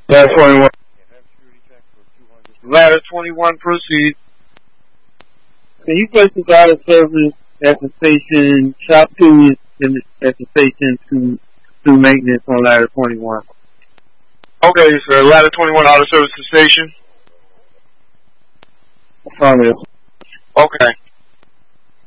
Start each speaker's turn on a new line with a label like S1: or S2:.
S1: Ladder 21. Ladder 21, proceed.
S2: Can you place this out of service at the station? Shop 2 is at the station to do maintenance on ladder 21.
S1: Okay, sir. Ladder 21 out of service to station.
S2: Affirmative.
S1: Okay.